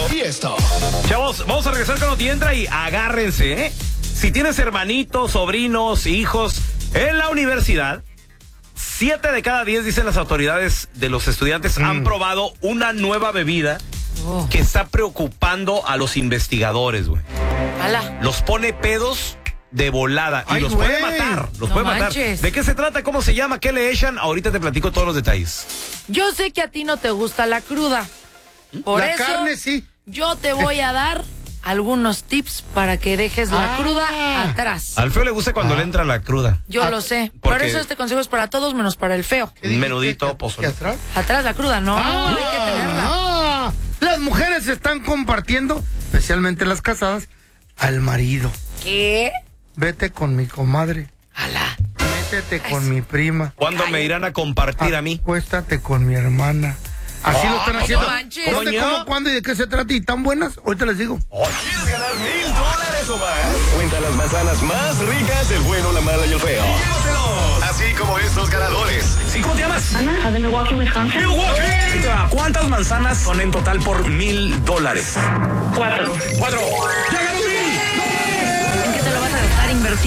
Fiesta. Chavos, vamos a regresar con Noti Entra y agárrense, ¿eh? Si tienes hermanitos, sobrinos, hijos en la universidad, 7 de cada 10, dicen las autoridades de los estudiantes, han probado una nueva bebida que está preocupando a los investigadores, güey. ¡Hala! Los pone pedos de volada y los puede matar. Los No puede matar. manches. ¿De qué se trata? ¿Cómo se llama? ¿Qué le echan? Ahorita te platico todos los detalles. Yo sé que a ti no te gusta la cruda. Por La eso, carne sí. yo te voy a dar algunos tips para que dejes la cruda atrás. Al feo le gusta cuando le entra la cruda. Yo lo sé. porque- Por eso este consejo es para todos menos para el feo. Un menudito, ¿Qué pozole. atrás? Atrás la cruda, no. Hay que tenerla. Las mujeres se están compartiendo, especialmente las casadas, al marido. ¿Qué? Vete con mi comadre. ¡Hala! Métete con mi prima. ¿Cuándo me irán a compartir a mí? Acuéstate con mi hermana. Así lo están haciendo. no manches. ¿Dónde, ¿Cómo, cómo, cuándo y de qué se trata? ¿Y tan buenas? Ahorita les digo. ¿Quieres ganar $1,000 o más? Cuenta las manzanas más ricas del bueno, la mala y el feo. Llévatelos. Así como estos ganadores. ¿Sí? ¿Cómo te llamas? Ana, de Milwaukee, Wisconsin. ¿Cuántas manzanas son en total por $1,000? 4. 4. ¡Ya